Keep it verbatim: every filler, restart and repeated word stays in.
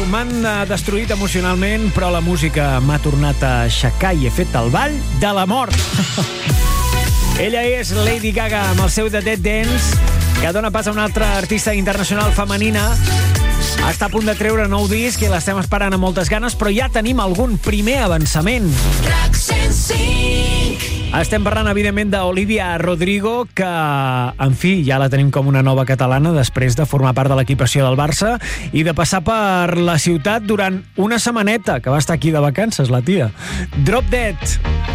m'han destruït emocionalment, però la música m'ha tornat a aixecar i he fet el ball de la mort. Ella és Lady Gaga amb el seu The Dead Dance, que dona pas a una altra artista internacional femenina. Està a punt de treure nou disc i l'estem esperant amb moltes ganes, però ja tenim algun primer avançament. Estem parlant, evidentment, d'Olivia Rodrigo, que, en fi, ja la tenim com una nova catalana després de formar part de l'equipació del Barça i de passar per la ciutat durant una setmaneta, que va estar aquí de vacances, la tia. Drop Dead.